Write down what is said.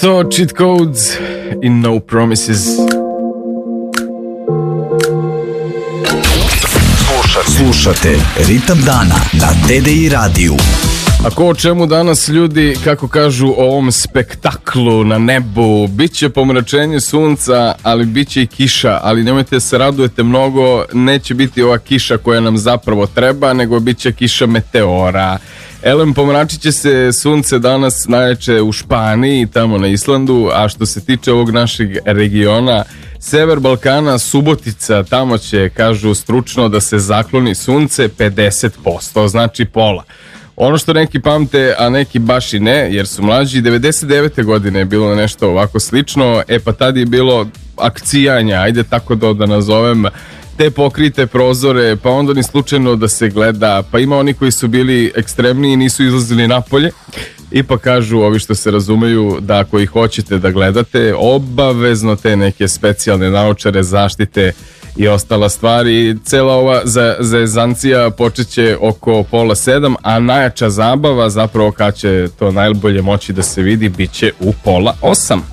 To cheat codes in no promises. Slušate Ritam dana na TDI radiju. A ko o čemu danas ljudi, kako kažu o ovom spektaklu na nebu, bit će pomračenje sunca, ali bit će i kiša, ali nemojte se radujete mnogo, neće biti ova kiša koja nam zapravo treba, nego bit će kiša meteora. Elem, pomračit će se sunce danas najjače u Španiji, tamo na Islandu, a što se tiče ovog našeg regiona, sever Balkana, Subotica, tamo će, kažu stručno, da se zakloni sunce 50%, znači pola. Ono što neki pamte, a neki baš i ne, jer su mlađi, 99. godine je bilo nešto ovako slično, pa tad je bilo akcijanja, ajde tako da nazovem, te pokrite prozore, pa onda ni slučajno da se gleda, pa ima oni koji su bili ekstremniji i nisu izlazili napolje, ipak kažu ovi što se razumeju da ako ih hoćete da gledate, obavezno te neke specijalne naočare, zaštite i ostala stvari. Cela ova zezancija počeće oko 6:30, a najjača zabava, zapravo kad će to najbolje moći da se vidi, bit će u 7:30.